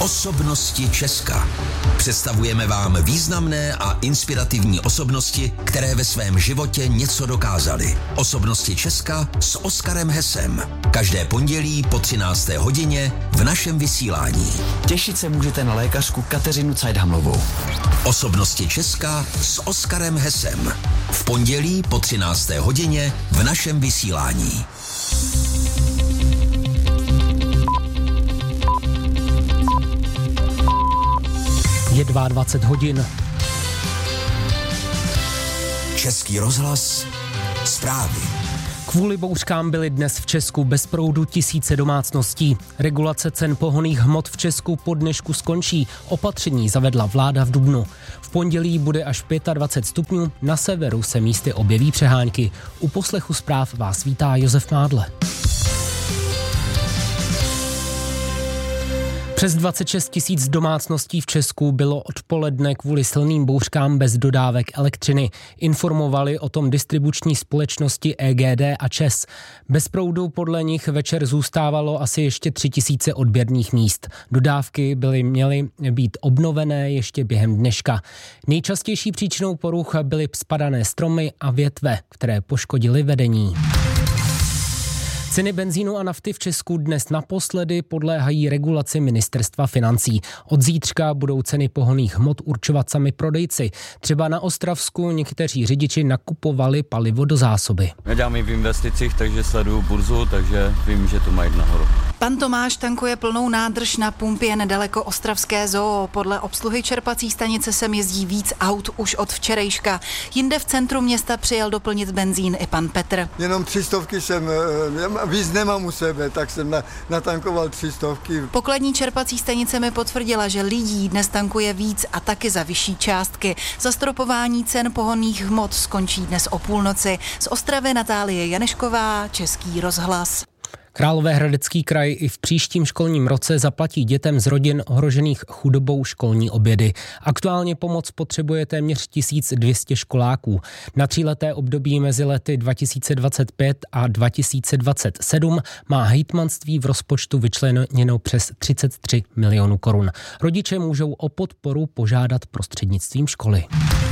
Osobnosti Česka. Představujeme vám významné a inspirativní osobnosti, které ve svém životě něco dokázaly. Osobnosti Česka s Oskarem Hesem. Každé pondělí po 13. hodině v našem vysílání. Těšit se můžete na lékařku Kateřinu Cajdhamlovou. Osobnosti Česka s Oskarem Hesem. V pondělí po 13. hodině v našem vysílání. Je 22 hodin. Český rozhlas, zprávy. Kvůli bouřkám byly dnes v Česku bez proudu tisíce domácností. Regulace cen pohonných hmot v Česku po dnešku skončí. Opatření zavedla vláda v dubnu. V pondělí bude až 25 stupňů, na severu se místy objeví přehánky. U poslechu zpráv vás vítá Josef Mádle. Přes 26 000 domácností v Česku bylo odpoledne kvůli silným bouřkám bez dodávek elektřiny. Informovali o tom distribuční společnosti EGD a ČEZ. Bez proudu podle nich večer zůstávalo asi ještě 3 000 odběrných míst. Dodávky měly být obnovené ještě během dneška. Nejčastější příčinou poruch byly spadané stromy a větve, které poškodily vedení. Ceny benzínu a nafty v Česku dnes naposledy podléhají regulaci ministerstva financí. Od zítřka budou ceny pohonných hmot určovat sami prodejci. Třeba na Ostravsku někteří řidiči nakupovali palivo do zásoby. Já dělám i v investicích, takže sleduju burzu, takže vím, že to mají nahoru. Pan Tomáš tankuje plnou nádrž na pumpě nedaleko Ostravské zoo. Podle obsluhy čerpací stanice sem jezdí víc aut už od včerejška. Jinde v centru města přijel doplnit benzín i pan Petr. Jenom 300 jsem, víc nemám u sebe, tak jsem natankoval 300. Pokladní čerpací stanice mi potvrdila, že lidí dnes tankuje víc a taky za vyšší částky. Zastropování cen pohonných hmot skončí dnes o půlnoci. Z Ostravy Natálie Janešková, Český rozhlas. Královéhradecký kraj i v příštím školním roce zaplatí dětem z rodin ohrožených chudobou školní obědy. Aktuálně pomoc potřebuje téměř 1200 školáků. Na 3leté období mezi lety 2025 a 2027 má hejtmanství v rozpočtu vyčleněno přes 33 milionů korun. Rodiče můžou o podporu požádat prostřednictvím školy.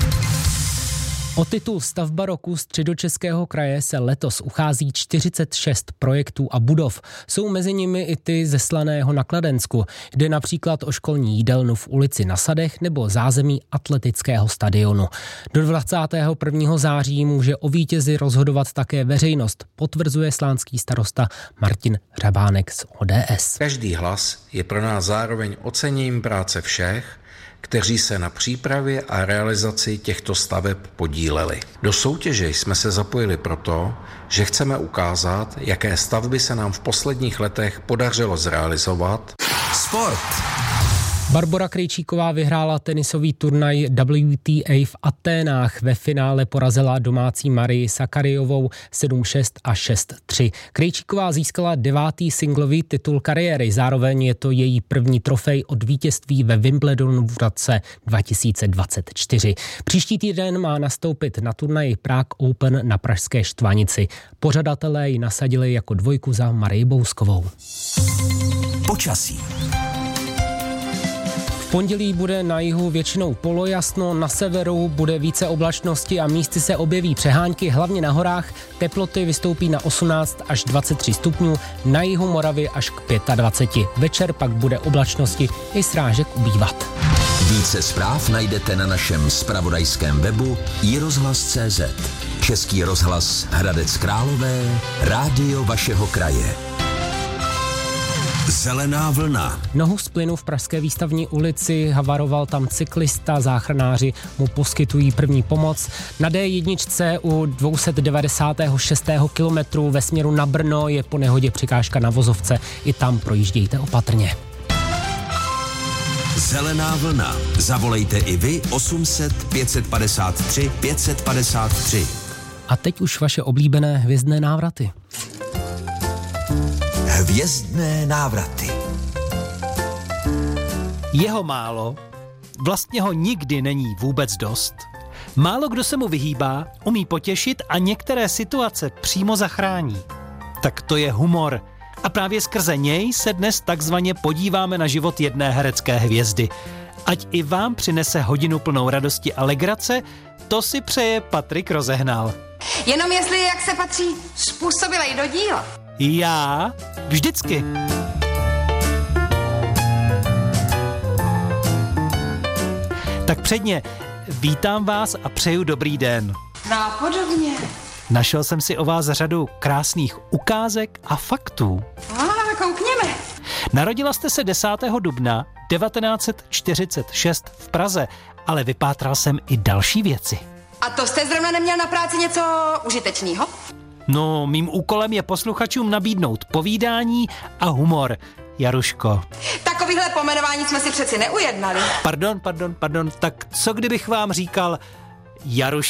O titul Stavba roku Středočeského kraje se letos uchází 46 projektů a budov. Jsou mezi nimi i ty ze Slaného na Kladensku. Jde například o školní jídelnu v ulici na Sadech nebo zázemí atletického stadionu. Do 21. září může o vítězi rozhodovat také veřejnost, potvrzuje slánský starosta Martin Hřebánek z ODS. Každý hlas je pro nás zároveň oceněním práce všech, kteří se na přípravě a realizaci těchto staveb podíleli. Do soutěže jsme se zapojili proto, že chceme ukázat, jaké stavby se nám v posledních letech podařilo zrealizovat. Sport. Barbora Krejčíková vyhrála tenisový turnaj WTA v Aténách. Ve finále porazila domácí Marii Sakarijovou 7-6 a 6-3. Krejčíková získala 9. singlový titul kariéry. Zároveň je to její první trofej od vítězství ve Wimbledonu v roce 2024. Příští týden má nastoupit na turnaji Prague Open na pražské Štvanici. Pořadatelé ji nasadili jako dvojku za Marii Bouskovou. Počasí. V pondělí bude na jihu většinou polojasno, na severu bude více oblačnosti a místy se objeví přehánky, hlavně na horách. Teploty vystoupí na 18 až 23 stupňů, na jihu Moravy až k 25. Večer pak bude oblačnosti i srážek ubývat. Více zpráv najdete na našem zpravodajském webu iRozhlas.cz. Český rozhlas Hradec Králové, rádio vašeho kraje. Zelená vlna. Nohu z plynu v pražské Výstavní ulici, havaroval tam cyklista, záchranáři mu poskytují první pomoc. Na D1 u 296. kilometru ve směru na Brno je po nehodě překážka na vozovce, i tam projíždějte opatrně. Zelená vlna. Zavolejte i vy 800 553 553. A teď už vaše oblíbené hvězdné návraty. Hvězdné návraty. Jeho málo, vlastně ho nikdy není vůbec dost. Málo kdo se mu vyhýbá, umí potěšit a některé situace přímo zachrání. Tak to je humor A právě skrze něj se dnes takzvaně podíváme na život jedné herecké hvězdy. Ať i vám přinese hodinu plnou radosti a legrace, to si přeje Patrik Rozehnal. Jenom jestli, jak se patří, způsobilej do díla. Já vždycky. Tak předně, vítám vás a přeju dobrý den. Nápodobně. Našel jsem si o vás řadu krásných ukázek a faktů. Koukněme. Narodila jste se 10. dubna 1946 v Praze, ale vypátral jsem i další věci. A to jste zrovna neměl na práci něco užitečného? No, mým úkolem je posluchačům nabídnout povídání a humor, Jaruško. Takovýhle pomenování jsme si přeci neujednali. Pardon, tak co kdybych vám říkal Jaruš